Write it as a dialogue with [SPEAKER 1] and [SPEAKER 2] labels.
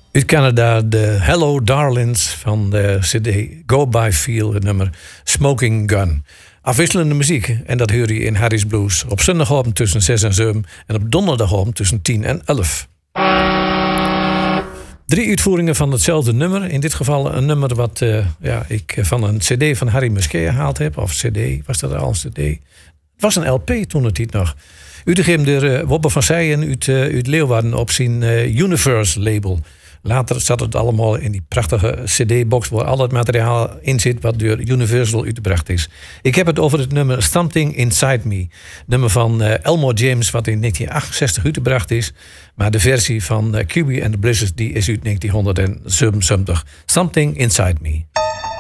[SPEAKER 1] Uit Canada de Hello Darlings van de CD Go By Feel, het nummer Smoking Gun. Afwisselende muziek en dat hoor je in Harry's Blues. Op zondagavond tussen 6 en 7 en op donderdagavond tussen 10 en 11. 3 uitvoeringen van hetzelfde nummer. In dit geval een nummer wat ik van een CD van Harry Musquet gehaald heb. Of CD, was dat al een CD? Het was een LP toen het niet nog. Uitgegeven door Wobbe van Seijen uit Leeuwarden op zijn Universe label. Later zat het allemaal in die prachtige CD-box waar al het materiaal in zit wat door Universal uitgebracht is. Ik heb het over het nummer Something Inside Me. Nummer van Elmore James wat in 1968 uitgebracht is. Maar de versie van QB and the Blizzards die is uit 1977. Something Inside Me.